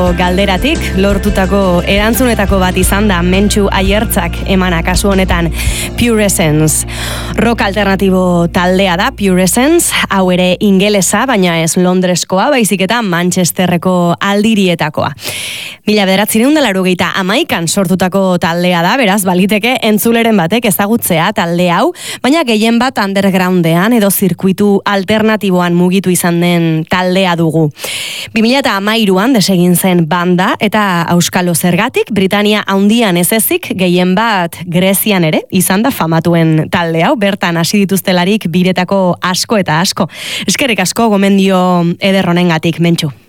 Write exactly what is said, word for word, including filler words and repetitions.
Galderatik lortutako erantzunetako bat izan da Mentxu Aiertzak emana kasu honetan Pure Essence. Rock alternatibo taldea da Pure Essence, hau ere ingelesa, baina ez Londreskoa, baizik eta Manchesterreko aldirietakoa. Mila bederatziehun eta laurogeita hamaikan sortutako taldea da, beraz baliteke entzuleren batek ezagutzea talde hau, baina gehien bat undergroundean edo zirkuitu alternatiboan mugitu izan den taldea dugu. bi mila hamairuan desegin zen banda eta auskalo zergatik, Britania handian ez ezik, gehien bat Grezian ere, izan da famatuen talde hau, bertan hasi dituztelarik biretako asko eta asko. Eskerrik asko gomendio eder honengatik, Mentxu.